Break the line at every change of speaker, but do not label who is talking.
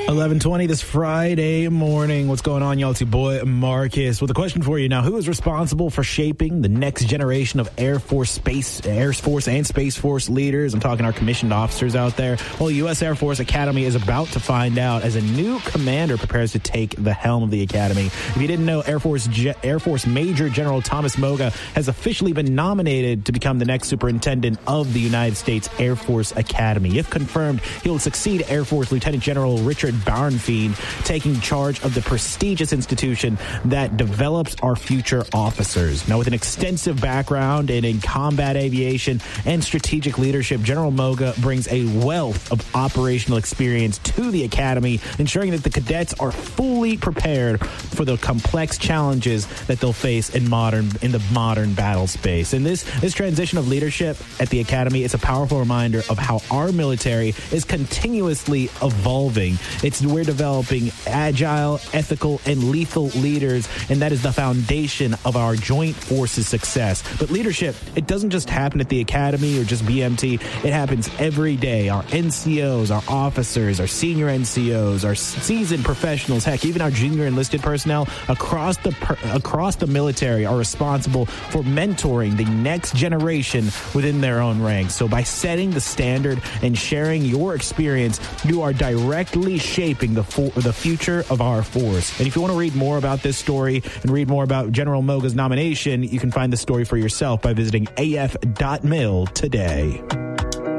11:20 this Friday morning. What's going on, y'all? It's your boy Marcus with a question for you now. Who is responsible for shaping the next generation of Air Force, and Space Force leaders? I'm talking our commissioned officers out there. Well, U.S. Air Force Academy is about to find out as a new commander prepares to take the helm of the Academy. If you didn't know, Air Force Major General Thomas Moga has officially been nominated to become the next superintendent of the United States Air Force Academy. If confirmed, he will succeed Air Force Lieutenant General Richard Bauernfeind, taking charge of the prestigious institution that develops our future officers. Now, with an extensive background in combat aviation and strategic leadership, General Moga brings a wealth of operational experience to the Academy, ensuring that the cadets are fully prepared for the complex challenges that they'll face in the modern battle space. And this transition of leadership at the Academy is a powerful reminder of how our military is continuously evolving. We're developing agile, ethical, and lethal leaders, and that is the foundation of our joint forces' success. But leadership, it doesn't just happen at the Academy or just BMT. It happens every day. Our NCOs, our officers, our senior NCOs, our seasoned professionals, heck, even our junior enlisted personnel across the military are responsible for mentoring the next generation within their own ranks. So by setting the standard and sharing your experience, you are directly shaping the future of our force. And if you want to read more about this story and read more about General Moga's nomination, you can find the story for yourself by visiting af.mil today.